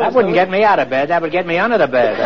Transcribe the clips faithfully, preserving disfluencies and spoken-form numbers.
That wouldn't get me out of bed. That would get me under the bed.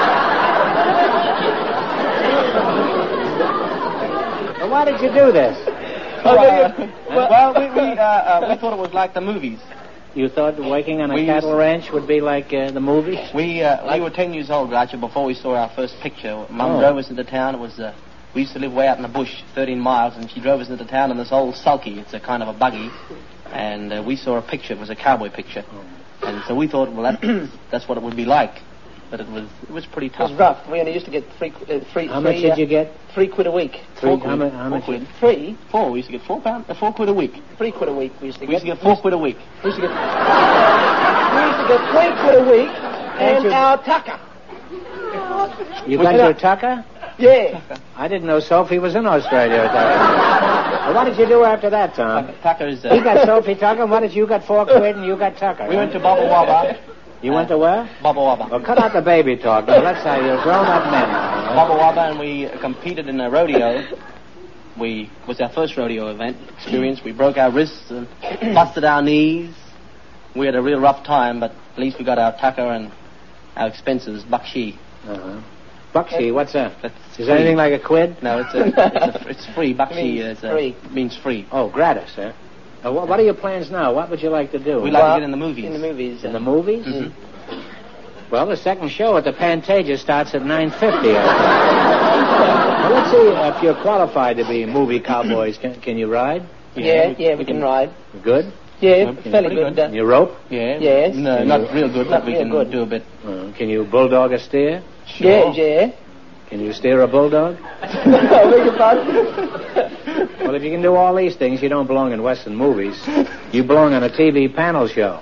Well, why did you do this? Well, uh, well, well we we, uh, uh, we thought it was like the movies. You thought working on a we cattle ranch would be like uh, the movies? We uh, like, we were ten years old, Roger, before we saw our first picture. Mum oh. drove us into town. It was uh, we used to live way out in the bush, thirteen miles, and she drove us into town in this old sulky. It's a kind of a buggy, and uh, we saw a picture. It was a cowboy picture, oh. and so we thought, well, that, that's what it would be like. But it was it was pretty tough. It was rough. We only used to get three, uh, three. How three, much did uh, you get? Three quid a week. Three four quid. How, much? How much? Four quid. Three. Four. We used to get four pound. Uh, four quid a week. Three quid a week. We used to we get. We used to get four quid a week. We used to get. we used to get three quid a week and you... our tucker. You got your tucker? Yeah. I didn't know Sophie was in Australia at that time. Well, what did you do after that, Tom? Tucker's. Uh... You got Sophie Tucker. What did you got? Four quid, and you got Tucker. We huh? went to Bubba Wabba. You went to where? Bubba Wabba. Well, cut out the baby talk. Now, let's say you're grown-up men. Bubba Wabba, and we competed in a rodeo. We it was our first rodeo event experience. We broke our wrists and busted our knees. We had a real rough time, but at least we got our tucker and our expenses, bakshi. Uh-huh. Bakshi, what's that? That's Is that anything like a quid? No, it's a, it's, a, it's free. Bakshi means is a, free. means free. Oh, gratis, eh? Uh, what, what are your plans now? What would you like to do? We'd like well, to get in the movies. In the movies. In the movies? Mm-hmm. Well, the second show at the Pantages starts at nine fifty. Well, let's see if you're qualified to be movie cowboys. Can, can you ride? Yeah, yeah, we, yeah, we, we can, can ride. Good? Yeah, Can fairly good. good. Uh, Can you rope? Yeah. Yes. No, Can not you, real good, not but we real can good. do a bit. Uh, can you bulldog a steer? Sure. Yeah, yeah. Can you steer a bulldog? I beg your pardon? Well, if you can do all these things, you don't belong in Western movies. You belong on a T V panel show.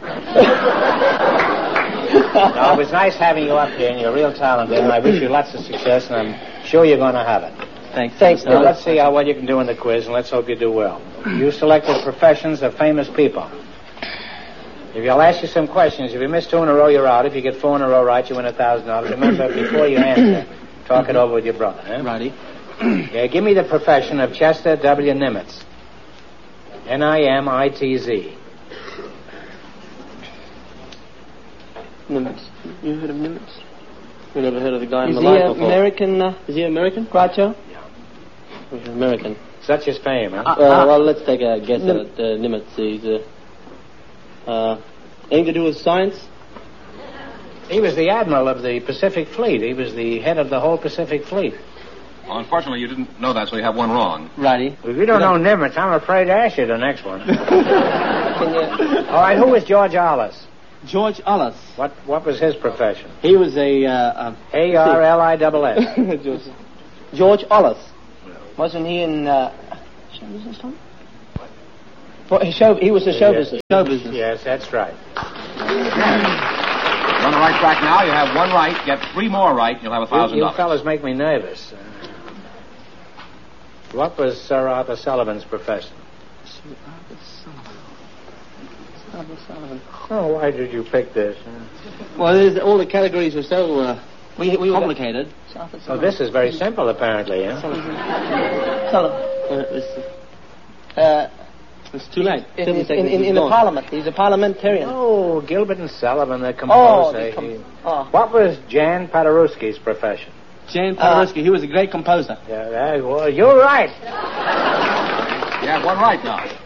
No, it was nice having you up here, and you're real talented, and I wish you lots of success, and I'm sure you're going to have it. Thanks. Thanks, Now, let's see how well you can do in the quiz, and let's hope you do well. You selected professions of famous people. If I'll ask you some questions, if you miss two in a row, you're out. If you get four in a row right, you win a thousand dollars. Remember, before you answer, talk it over with your brother. Eh? Righty. Yeah, give me the profession of Chester W. Nimitz. N I M I T Z. Nimitz. You heard of Nimitz? You never heard of the guy in Is the he life uh, before? American? Uh, Is he American? Groucho? He's American. Such his fame, huh? Uh, uh, well, let's take a guess Nim- at it. Uh, Nimitz. He's uh, uh, anything to do with science? He was the admiral of the Pacific Fleet. He was the head of the whole Pacific Fleet. Well, unfortunately, you didn't know that, so you have one wrong. Righty. If you don't know Nimitz, I'm afraid to ask you the next one. Can you... All right, who was George Arliss? George Arliss. What What was his profession? He was a... Uh, A R L I S S. uh, George, George Arliss. Wasn't he in uh, show business, Tom? Well, he, show, he was a show Yes. business. show business. Yes, that's right. You're on the right track now. You have one right. Get three more right, you'll have a You, thousand you dollars. fellas make me nervous. Uh, what was Sir Arthur Sullivan's profession? Sir Arthur Sullivan. Sir Arthur Sullivan. Oh, why did you pick this? Uh, Well, there's, all the categories are so uh, We, we were complicated. oh, this is very simple, apparently, huh? Sullivan. Uh, it's, Uh, it's too late. in, Seven in, seconds in, is in the gone. parliament. He's a parliamentarian. Oh, Gilbert and Sullivan, the Oh, composer. the com- He- oh. What was Jan Paderewski's profession? Jan Paderewski. he was a great composer. Yeah, that- well, you're right. You have one right now.